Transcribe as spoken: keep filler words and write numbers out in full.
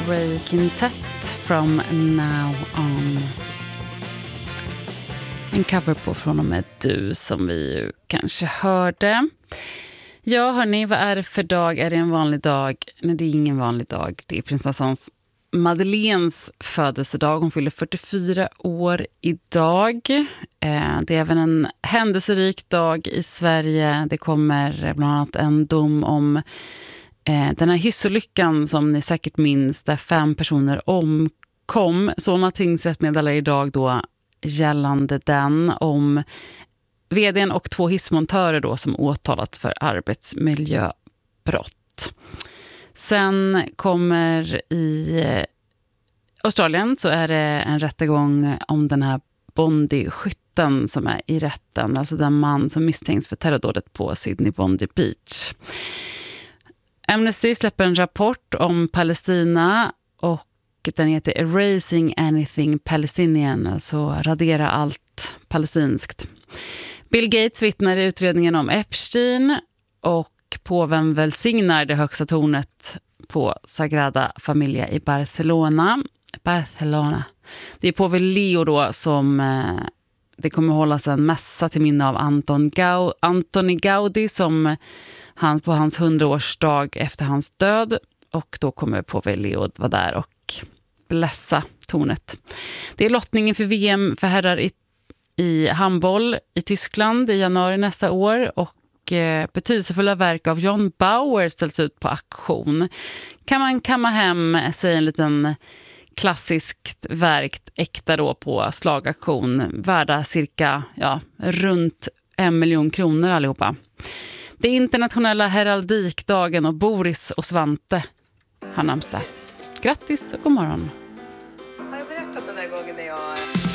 Ray Quintet from Now On. En cover på Från och med du som vi ju kanske hörde. Ja, hörni, vad är det för dag? Är det en vanlig dag? Nej, det är ingen vanlig dag. Det är prinsessans Madeleines födelsedag. Hon fyller fyrtiofyra år idag. Det är även en händelserik dag i Sverige. Det kommer bland annat en dom om den här hissolyckan som ni säkert minns, där fem personer omkom. Solna tingsrätt meddelar idag då gällande den om vdn och två hissmontörer då som åtalats för arbetsmiljöbrott. Sen kommer i Australien så är det en rättegång om den här Bondi-skytten som är i rätten. Alltså den man som misstänks för terrordådet på Sydney Bondi Beach. Amnesty släpper en rapport om Palestina och den heter Erasing Anything Palestinian, alltså radera allt palestinskt. Bill Gates vittnar i utredningen om Epstein och påven välsignar det högsta tornet på Sagrada Familia i Barcelona. Barcelona. Det är påve Leo då som eh, det kommer hållas en mässa till minne av Anton Gau- Antoni Gaudi som han på hans hundraårsdag efter hans död, och då kommer påve Leo vara där och blässa tornet. Det är lottningen för V M för herrar i, i handboll i Tyskland i januari nästa år, och eh, betydelsefulla verk av John Bauer ställs ut på auktion. Kan man kamma hem sig en liten klassiskt verk äkta då på slagaktion, värda cirka ja, runt en miljon kronor allihopa. Det är internationella heraldikdagen och Boris och Svante har namnsdag. Grattis och god morgon. Har jag berättat den där gången när jag